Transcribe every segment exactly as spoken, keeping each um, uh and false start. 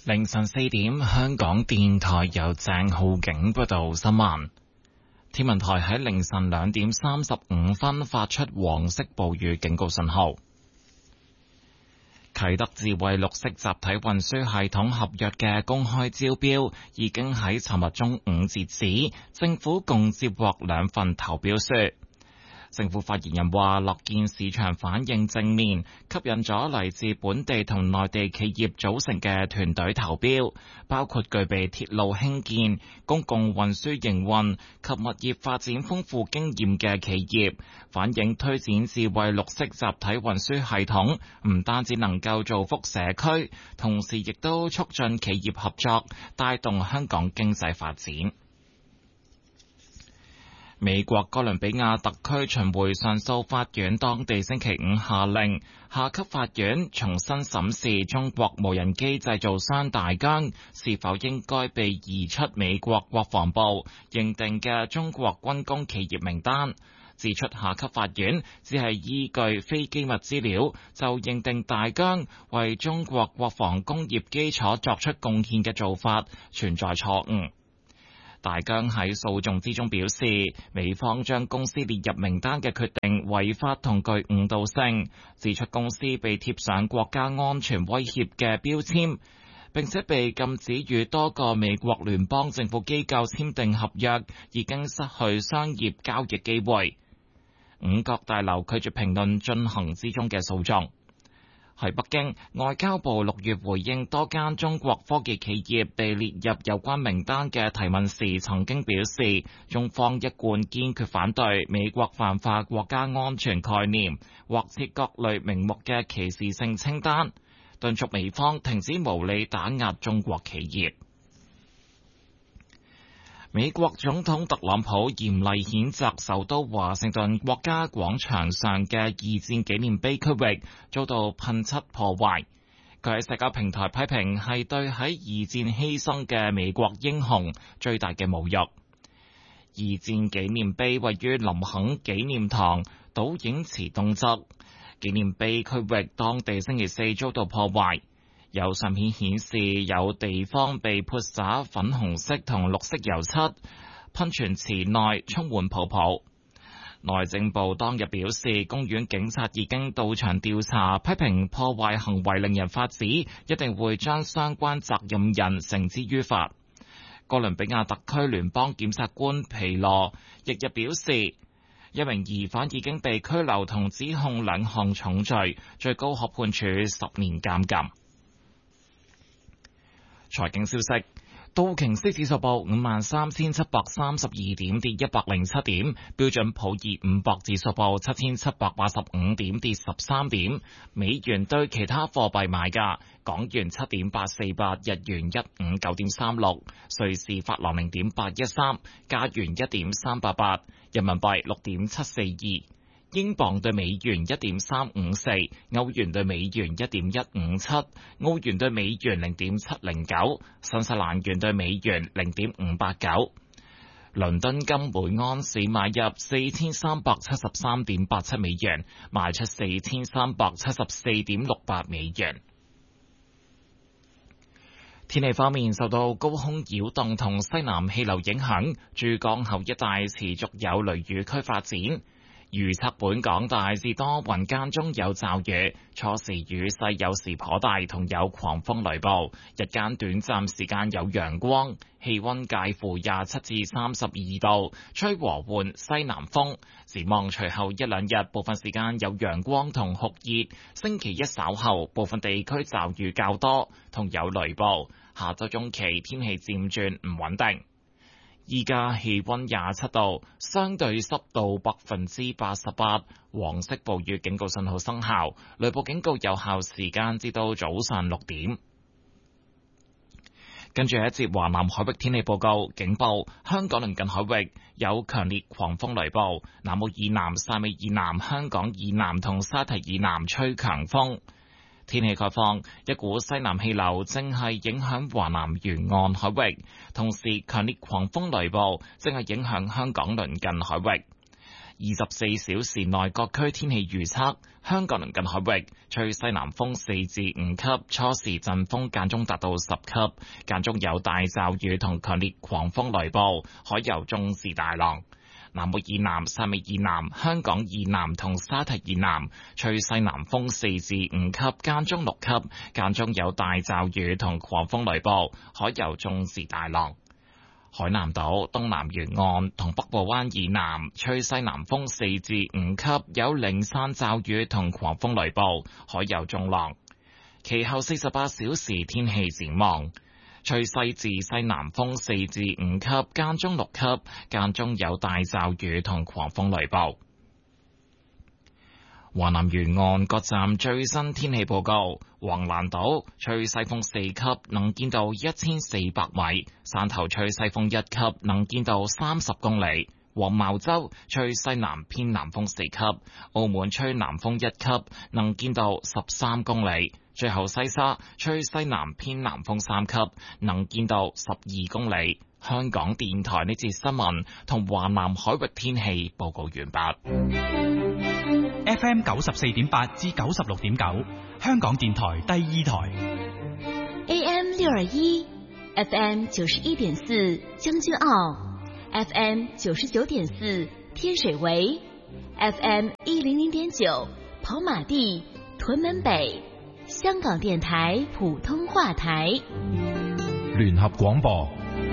凌晨四點，香港電台由鄭浩景報道新聞。天文台喺凌晨兩點三十五分發出黃色暴雨警告信號。啟德智慧綠色集體運輸系統合約嘅公開招標已經喺尋日中午截止，政府共接獲兩份投標書。政府發言人話，樂見市場反應正面，吸引咗嚟自本地同內地企業組成嘅團隊投標，包括具備鐵路興建、公共運輸營運及物業發展豐富經驗嘅企業，反映推展智慧綠色集體運輸系統，唔單止能夠造福社區，同時亦都促進企業合作，帶動香港經濟發展。美國哥倫比亞特區巡迴上訴法院當地星期五下令，下級法院重新審視中國無人機製造商大疆是否應該被移出美國國防部認定嘅中國軍工企業名單，指出下級法院只係依據非機密資料就認定大疆為中國國防工業基礎作出貢獻嘅做法存在錯誤。大疆喺訴訟之中表示，美方將公司列入名單嘅決定違法同具誤導性，指出公司被貼上國家安全威脅嘅標籤，並且被禁止與多個美國聯邦政府機構簽訂合約，已經失去商業交易機會。五角大樓拒絕評論進行之中嘅訴訟。喺北京，外交部六月回應多間中國科技企業被列入有關名單嘅提問時，曾經表示，中方一貫堅決反對美國泛化國家安全概念，或設各類名目嘅歧視性清單，敦促美方停止無理打壓中國企業。美國總統特朗普嚴厲譴責首都華盛頓國家廣場上嘅二戰紀念碑區域遭到噴漆破壞。佢喺社交平台批評係對喺二戰犧牲嘅美國英雄最大嘅侮辱。二戰紀念碑位於林肯紀念堂倒影池東側，紀念碑區域當地星期四遭到破壞。有相片顯示有地方被潑灑粉紅色同綠色油漆，噴泉池內充滿泡泡。內政部當日表示，公園警察已經到場調查，批評破壞行為令人髮指，一定會將相關責任人繩之於法。哥倫比亞特區聯邦檢察官皮羅翌日表示，一名疑犯已經被拘留同指控兩項重罪，最高可判處十年監禁。財經消息，道瓊斯指數報五萬三千七百三十二點，跌一百零七點；標準普爾五百指數報七千七百八十五點，跌十三點。美元對其他貨幣買價：港元七點八四八，日元一五九點三六，瑞士法郎零點八一三，加元一點三八八，人民幣六點七四二。英鎊對美元一點三五四，歐元對美元一點一五七，澳元對美元零點七零九，新西蘭元對美元零點五八九。倫敦金每安士買入四千三百七十三點八七美元，賣出四千三百七十四點六八美元。天氣方面，受到高空擾動同西南氣流影響，珠江口一帶持續有雷雨區發展。預測本港大致多雲，間中有驟雨，初時雨勢有時頗大，同有狂風雷暴。日間短暫時間有陽光，氣溫介乎廿七至三十二度，吹和緩西南風。展望隨後一兩日，部分時間有陽光同酷熱。星期一稍後，部分地區驟雨較多，同有雷暴。下周中期天氣漸轉唔穩定。依家氣溫廿七度，相對濕度百分之八十八，黃色暴雨警告信號生效，雷暴警告有效時間至到早上六點。跟住一節華南海域天氣報告，警報：香港鄰近海域有強烈狂風雷暴，南澳以南、汕尾以南、香港以南同沙堤以南吹強風。天氣概況，一股西南氣流正係影響華南沿岸海域，同時強烈狂風雷暴正係影響香港鄰近海域。 二十四小時內各區天氣預測：香港鄰近海域吹西南風四至五級，初時陣風間中達到十級，間中有大驟雨同強烈狂風雷暴，海有中至大浪。南澳以南、汕尾以南、香港以南同沙堤以南吹西南風四至五級，間中六級，間中有大驟雨同狂風雷暴，海有中至大浪。海南島東南沿岸同北部灣以南吹西南風四至五級，有零散驟雨同狂風雷暴，海有中浪。其後四十八小時天氣展望。吹西至西南風四至五級，間中六級，間中有大驟雨同狂風雷暴。華南沿岸各站最新天氣報告：橫瀾島吹西風四級，能見度一千四百米；汕頭吹西風一級，能見度三十公里；黃茅洲吹西南偏南風四級；澳門吹南風一級，能見度十三公里。最後西沙吹西南偏南風三級，能見度十二公里。香港電台呢節新聞同華南海域天氣報告完畢。 F M 九十四點八至九十六點九，香港電台第二台。 A M 六二一，F M 九十一點四將軍澳，F M 九十九點四天水圍，F M 一零零點九跑馬地屯門北。香港電台普通話台聯合廣播。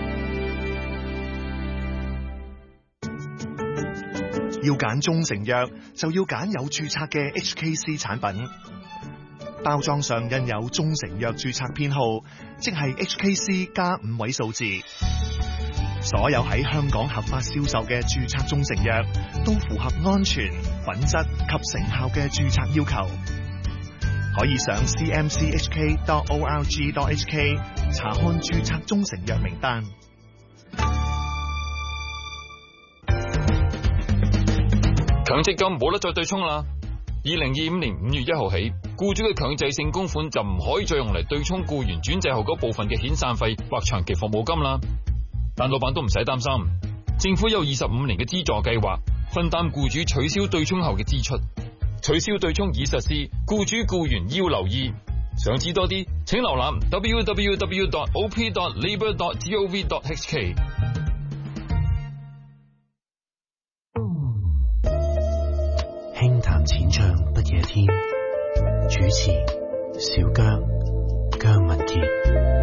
要揀中成藥，就要揀有註冊嘅 H K C 產品。包裝上印有中成藥註冊編號，即係 H K C 加五位數字。所有喺香港合法銷售嘅註冊中成藥，都符合安全、品質及成效嘅註冊要求。可以上 c m c h k dot org dot h k 查看註冊中成藥名單。 強積金冇得再對沖啦！二零二五年五月一號起，僱主嘅強制性供款就唔可以再用嚟對沖僱員轉制後嗰部分嘅遣散費或長期服務金啦。但老闆都唔使擔心，政府有二十五年嘅資助計劃，分擔僱主取消對沖後嘅支出。取消對沖已實施，僱主僱員要留意。想知多啲，請瀏覽 w w w dot o p dot labour dot gov dot h k。 輕談淺唱不夜天，主持小姜姜文傑。